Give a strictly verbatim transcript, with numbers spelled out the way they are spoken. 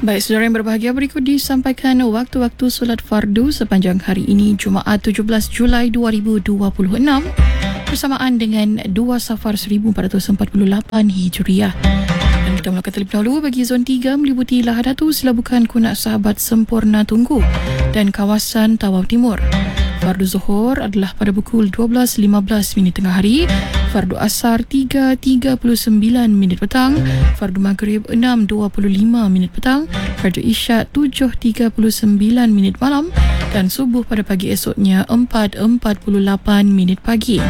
Baik, saudara yang berbahagia, berikut disampaikan waktu-waktu solat fardu sepanjang hari ini, Jumaat tujuh belas Julai dua ribu dua puluh enam, bersamaan dengan dua Safar seribu empat ratus empat puluh lapan Hijriah. Dan kita mulakan terlebih dahulu bagi zon tiga meliputi Lahadatu, Silabukan, Kunak Sahabat, Sempurna Tunggu dan kawasan Tawau Timur. Fardu Zuhur adalah pada pukul dua belas lima belas minit tengah hari, Fardu Asar tiga tiga puluh sembilan minit petang, Fardu Maghrib enam dua puluh lima minit petang, Fardu Isyak tujuh tiga puluh sembilan minit malam dan Subuh pada pagi esoknya empat empat puluh lapan minit pagi.